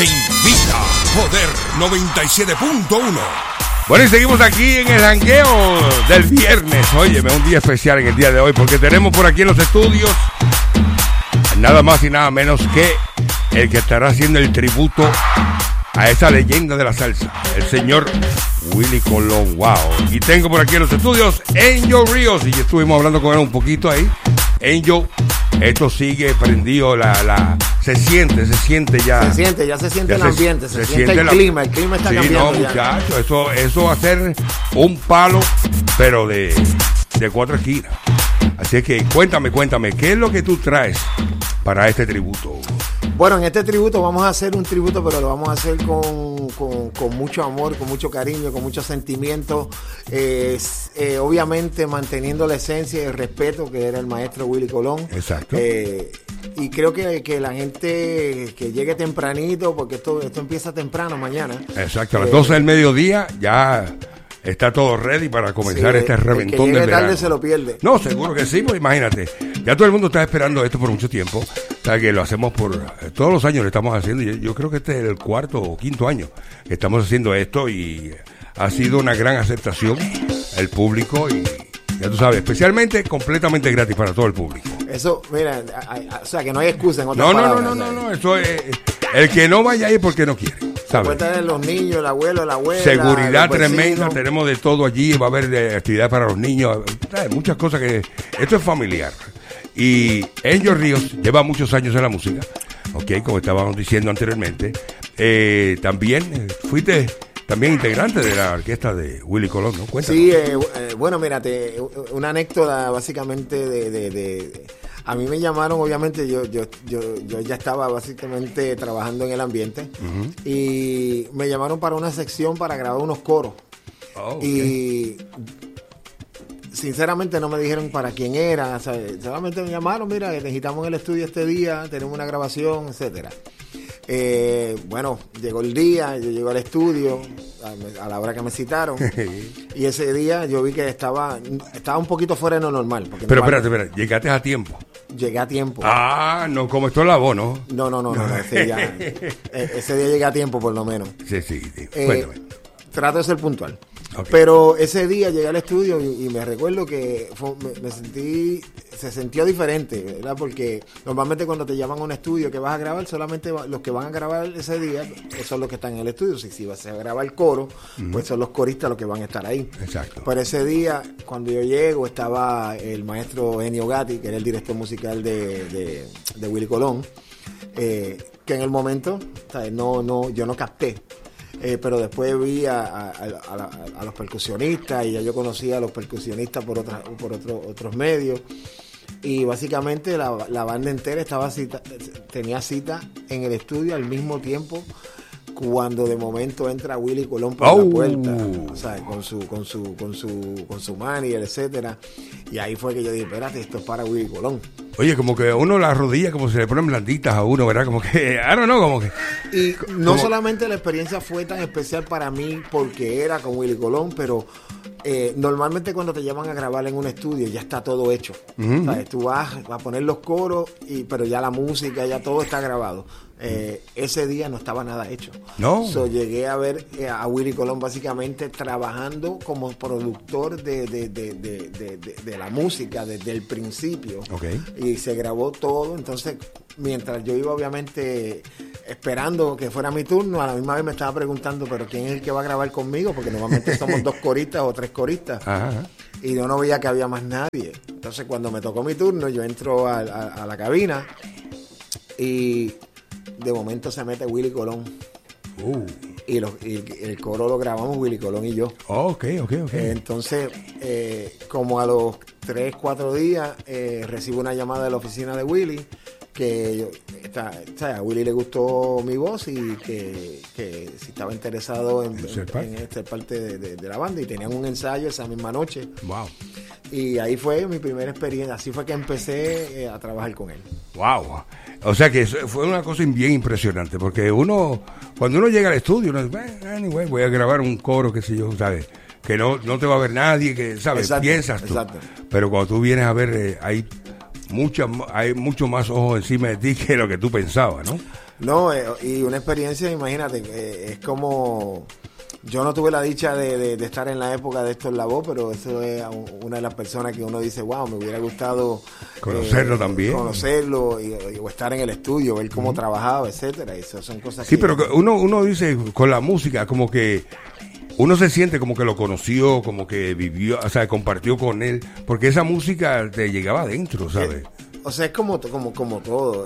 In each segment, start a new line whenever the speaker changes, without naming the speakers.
Invita Poder 97.1.
Bueno, y seguimos aquí en el jangueo del viernes. Óyeme, un día especial en el día de hoy, porque tenemos por aquí en los estudios nada más y nada menos que el que estará haciendo el tributo a esa leyenda de la salsa, el señor Willy Colón. Wow. Y tengo por aquí en los estudios Angel Ríos, y estuvimos hablando con él un poquito ahí. Angel, esto sigue prendido, se siente ya.
Se siente el ambiente, se siente el clima está cambiando.
No, muchachos, eso va a ser un palo, pero de 4 esquinas. Así es que cuéntame, ¿qué es lo que tú traes para este tributo?
Bueno, en este tributo vamos a hacer un tributo, pero lo vamos a hacer con mucho amor, con mucho cariño, con mucho sentimiento, obviamente manteniendo la esencia y el respeto que era el maestro Willy Colón.
Exacto.
Y creo que la gente que llegue tempranito, porque esto empieza temprano mañana.
Exacto, a las 12 del mediodía ya está todo ready para comenzar este reventón del verano.
Tarde se lo pierde.
No, seguro que sí, pues imagínate. Ya todo el mundo está esperando esto por mucho tiempo. O sea, que lo hacemos todos los años lo estamos haciendo. Yo creo que este es el 4º o 5º año que estamos haciendo esto, y ha sido una gran aceptación el público, y ya tú sabes, especialmente completamente gratis para todo el público.
Eso, mira, o sea, que no hay excusa en otras palabras.
No, eso es, el que no vaya ahí es porque no quiere, ¿sabes?
Puede tener los niños, el abuelo, la abuela.
Seguridad tremenda, tenemos de todo allí, va a haber actividad para los niños, muchas cosas que... Esto es familiar. Y Angel Ríos lleva muchos años en la música, ok, como estábamos diciendo anteriormente. También fuiste también integrante de la orquesta de Willy Colón, ¿no? Cuéntanos.
Sí, bueno, mírate, una anécdota básicamente de a mí me llamaron, obviamente yo ya estaba básicamente trabajando en el ambiente, y me llamaron para una sección para grabar unos coros. Y sinceramente no me dijeron para quién era, ¿sabes? Solamente me llamaron, mira, necesitamos el estudio este día, tenemos una grabación, etcétera. Bueno, llegó el día, yo llego al estudio a la hora que me citaron, y ese día yo vi que estaba un poquito fuera de lo normal.
Pero espérate, llegaste a tiempo.
Llegué a tiempo.
Ah, no, como esto es la voz, ¿no?
No, ese día llegué a tiempo por lo menos.
Sí, cuéntame.
Trato de ser puntual.
Okay.
Pero ese día llegué al estudio y me recuerdo que se sintió diferente, ¿verdad? Porque normalmente cuando te llaman a un estudio que vas a grabar, solamente los que van a grabar ese día son los que están en el estudio. Si vas a grabar el coro, pues son los coristas los que van a estar ahí.
Exacto.
Pero ese día, cuando yo llego, estaba el maestro Ennio Gatti, que era el director musical de Willy Colón, que en el momento, ¿sabes? Yo no capté. Pero después vi a los percusionistas, y ya yo conocía a los percusionistas por otros medios, y básicamente la banda entera tenía cita en el estudio al mismo tiempo, cuando de momento entra Willy Colón por la puerta, ¿sabes? con su manager, etcétera, y ahí fue que yo dije, espérate, esto es para Willy Colón.
Oye, como que a uno las rodillas como se le ponen blanditas a uno, ¿verdad? Como que, I don't know, como que...
Y no solamente la experiencia fue tan especial para mí porque era con Willy Colón, pero normalmente cuando te llaman a grabar en un estudio ya está todo hecho. ¿Sabes? Tú vas a poner los coros, pero ya la música, ya todo está grabado. Ese día no estaba nada hecho.
No.
Llegué a ver a Willy Colón básicamente trabajando como productor de la música desde el principio.
Okay.
Y se grabó todo. Entonces, mientras yo iba obviamente esperando que fuera mi turno, a la misma vez me estaba preguntando, pero ¿quién es el que va a grabar conmigo? Porque normalmente somos 2 coristas o 3 coristas.
Ajá.
Y yo no veía que había más nadie. Entonces, cuando me tocó mi turno, yo entro a la cabina, y de momento se mete Willy Colón. Y el coro lo grabamos Willy Colón y yo.
Ok.
Entonces, como a los 3-4 días, recibo una llamada de la oficina de Willy, que a Willy le gustó mi voz, y que si estaba interesado en ser parte de la banda, y tenían un ensayo esa misma noche.
Wow.
Y ahí fue mi primera experiencia, así fue que empecé a trabajar con él.
Wow. O sea que fue una cosa bien impresionante, porque cuando uno llega al estudio, uno dice, anyway, voy a grabar un coro, qué sé yo, ¿sabes? Que no te va a ver nadie, que, ¿sabes?
Exacto,
Piensas tú.
exacto.
Pero cuando tú vienes a ver, hay mucho más ojos encima de ti que lo que tú pensabas, ¿no?
No, y una experiencia, imagínate, es como... Yo no tuve la dicha de estar en la época de Héctor Lavoe, pero eso es una de las personas que uno dice, wow, me hubiera gustado
conocerlo también.
Conocerlo o estar en el estudio, ver cómo trabajaba, etcétera. Eso son cosas
sí, pero uno dice, con la música, como que uno se siente como que lo conoció, como que vivió, o sea, compartió con él, porque esa música te llegaba adentro, ¿sabes?
O sea, es como todo.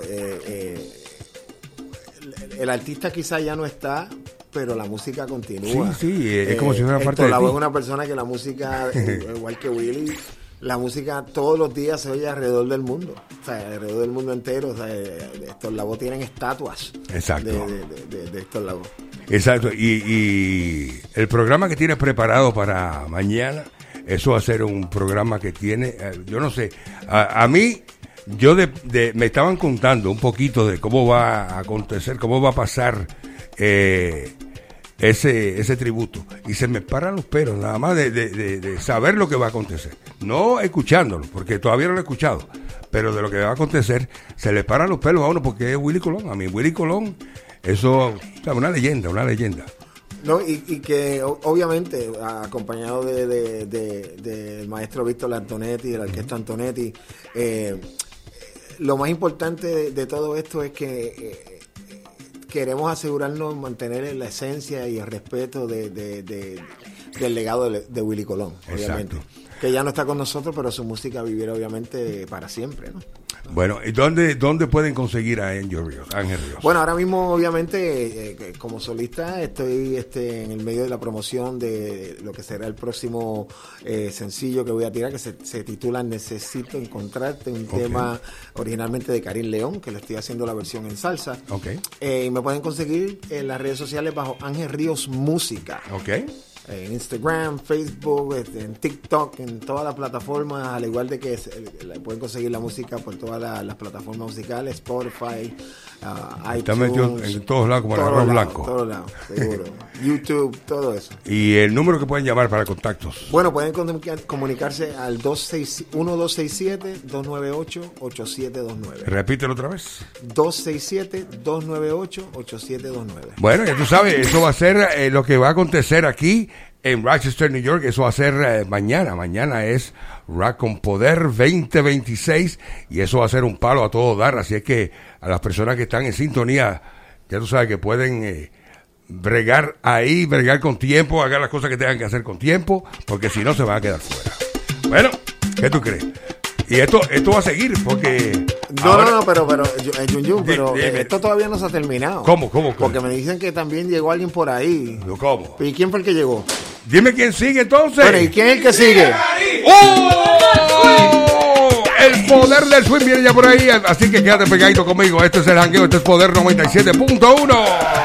El artista quizá ya no está, pero la música continúa.
Sí, es como si fuera parte de ti.
Es una persona que la música, igual que Willy, la música todos los días se oye alrededor del mundo. O sea, alrededor del mundo entero. O sea, Héctor Lavoe tienen estatuas.
Exacto.
De Héctor Lavoe.
Exacto. Y el programa que tienes preparado para mañana, eso va a ser un programa que tiene, yo no sé, a mí... me estaban contando un poquito de cómo va a acontecer, cómo va a pasar ese tributo. Y se me paran los pelos, nada más de saber lo que va a acontecer. No escuchándolo, porque todavía no lo he escuchado. Pero de lo que va a acontecer, se le paran los pelos a uno, porque es Willy Colón. A mí, Willy Colón, eso, o sea, una leyenda.
No, y que obviamente, acompañado del maestro Víctor Antonetti, de la orquesta Antonetti, lo más importante de todo esto es que queremos asegurarnos de mantener la esencia y el respeto del legado de Willy Colón, obviamente. Exacto. Que ya no está con nosotros, pero su música vivirá obviamente para siempre, ¿no?
Bueno, ¿y dónde pueden conseguir a Ángel Ríos?
Bueno, ahora mismo obviamente como solista estoy en el medio de la promoción de lo que será el próximo sencillo que voy a tirar, que se titula Necesito Encontrarte, un tema originalmente de Karim León, que le estoy haciendo la versión en salsa. Y me pueden conseguir en las redes sociales bajo Ángel Ríos Música. En Instagram, Facebook, en TikTok, en todas las plataformas, al igual de que pueden conseguir la música por todas las plataformas musicales, Spotify, iTunes.
Está metido en todos lados como el arroz blanco.
Todos lados, seguro. YouTube, todo eso.
¿Y el número que pueden llamar para contactos?
Bueno, pueden comunicarse al 1267-298-8729.
Repítelo otra vez.
267-298-8729.
Bueno, ya tú sabes, eso va a ser lo que va a acontecer aquí en Rochester, New York. Eso va a ser mañana. Mañana es Rock con Poder 2026 y eso va a ser un palo a todo dar. Así es que a las personas que están en sintonía, ya tú sabes que pueden bregar con tiempo, hagan las cosas que tengan que hacer con tiempo, porque si no se van a quedar fuera. Bueno, ¿qué tú crees? Y esto va a seguir porque...
No, pero esto todavía no se ha terminado.
¿Cómo?
Porque me dicen que también llegó alguien por ahí.
¿Cómo?
¿Y quién fue el que llegó?
Dime quién sigue entonces.
Bueno, ¿y quién es el que sigue?
¡Oh! El poder del swing viene ya por ahí, así que quédate pegadito conmigo. Este es el jangueo, este es Poder 97.1.